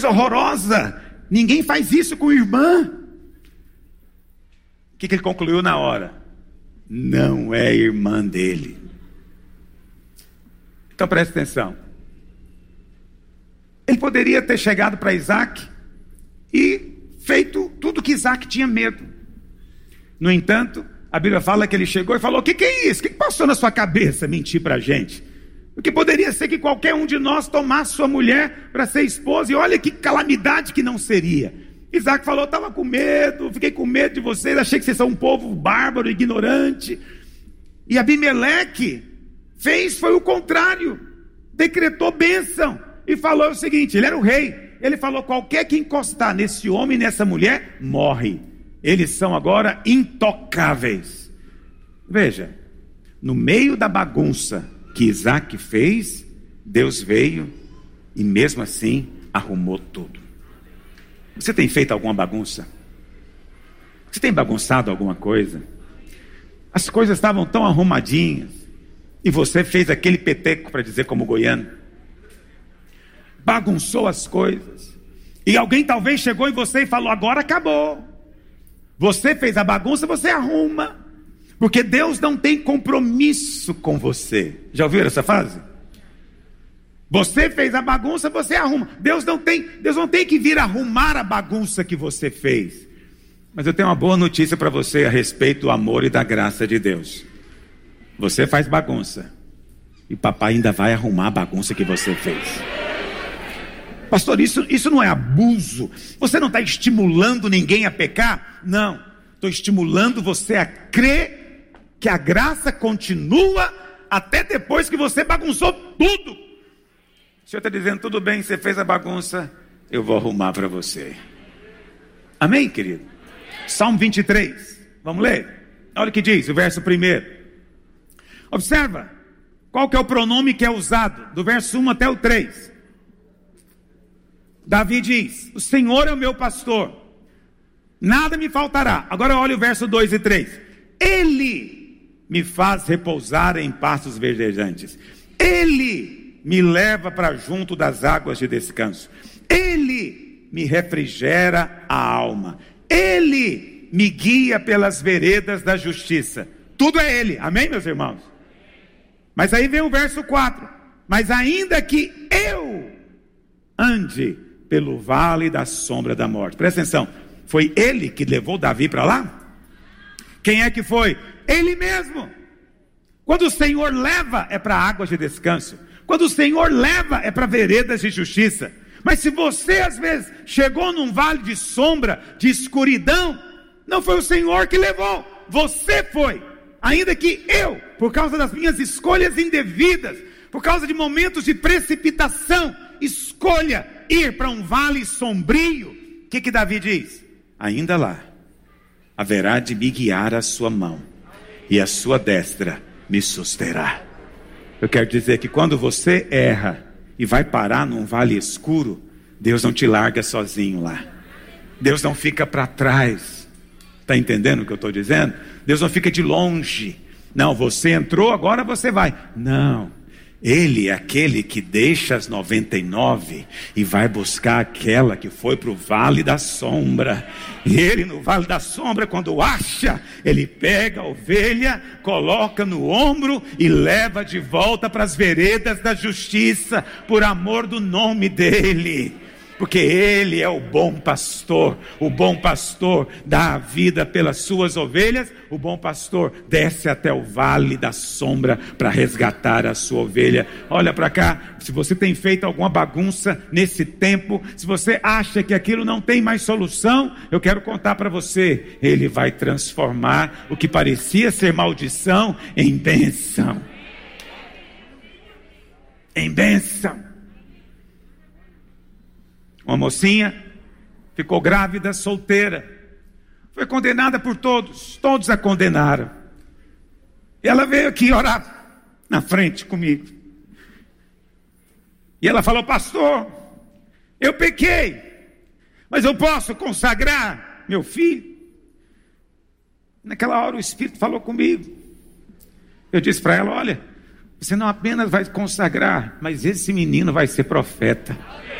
coisa horrorosa. Ninguém faz isso com irmã. O que ele concluiu na hora? Não é irmã dele. Então preste atenção. Ele poderia ter chegado para Isaac e feito tudo que Isaac tinha medo. No entanto, a Bíblia fala que ele chegou e falou: o que é isso? O que passou na sua cabeça mentir para a gente? Porque poderia ser que qualquer um de nós tomasse sua mulher para ser esposa, e olha que calamidade que não seria. Isaac falou: estava com medo, fiquei com medo de vocês, achei que vocês são um povo bárbaro, ignorante. E Abimeleque foi o contrário, decretou bênção e falou o seguinte: ele era o rei, ele falou: qualquer que encostar nesse homem e nessa mulher, morre. Eles são agora intocáveis. Veja, no meio da bagunça que Isaac fez, Deus veio e mesmo assim arrumou tudo. Você tem feito alguma bagunça? Você tem bagunçado alguma coisa? As coisas estavam tão arrumadinhas e você fez aquele peteco, para dizer como goiano. Bagunçou as coisas. E alguém talvez chegou em você e falou: agora acabou. Você fez a bagunça, você arruma. Porque Deus não tem compromisso com você. Já ouviram essa frase? Você fez a bagunça, você arruma. Deus não tem que vir arrumar a bagunça que você fez. Mas eu tenho uma boa notícia para você a respeito do amor e da graça de Deus. Você faz bagunça e papai ainda vai arrumar a bagunça que você fez. Pastor, isso não é abuso? Você não está estimulando ninguém a pecar? Não, estou estimulando você a crer que a graça continua até depois que você bagunçou tudo. O Senhor está dizendo: tudo bem, você fez a bagunça, eu vou arrumar para você. Amém, querido? Salmo 23, vamos ler? Olha o que diz, o verso 1. Observa, qual que é o pronome que é usado, do verso 1 até o 3. Davi diz: o Senhor é o meu pastor, nada me faltará. Agora olha o verso 2 e 3. Ele me faz repousar em pastos verdejantes. Ele me leva para junto das águas de descanso. Ele me refrigera a alma. Ele me guia pelas veredas da justiça. Tudo é Ele, amém, meus irmãos? Mas aí vem o verso 4. Mas ainda que eu ande pelo vale da sombra da morte. Presta atenção, foi Ele que levou Davi para lá? Quem é que foi? Ele mesmo. Quando o Senhor leva, é para águas de descanso. Quando o Senhor leva, é para veredas de justiça. Mas se você às vezes chegou num vale de sombra, de escuridão, não foi o Senhor que levou, você foi. Ainda que eu, por causa das minhas escolhas indevidas, por causa de momentos de precipitação, escolha ir para um vale sombrio, o que Davi diz? Ainda lá haverá de me guiar a sua mão, e a sua destra me susterá. Eu quero dizer que quando você erra e vai parar num vale escuro, Deus não te larga sozinho lá. Deus não fica para trás. Está entendendo o que eu estou dizendo? Deus não fica de longe. Não, você entrou, agora você vai. Não. Ele é aquele que deixa as 99 e vai buscar aquela que foi para o vale da sombra. E ele no vale da sombra, quando acha, ele pega a ovelha, coloca no ombro e leva de volta para as veredas da justiça, por amor do nome dele. Porque Ele é o bom pastor dá a vida pelas suas ovelhas, o bom pastor desce até o vale da sombra para resgatar a sua ovelha. Olha para cá, se você tem feito alguma bagunça nesse tempo, se você acha que aquilo não tem mais solução, eu quero contar para você, Ele vai transformar o que parecia ser maldição em bênção. Em bênção. Uma mocinha ficou grávida, solteira, foi condenada por todos a condenaram. E ela veio aqui orar na frente comigo. E ela falou: pastor, eu pequei, mas eu posso consagrar meu filho? Naquela hora o Espírito falou comigo. Eu disse para ela: olha, você não apenas vai consagrar, mas esse menino vai ser profeta.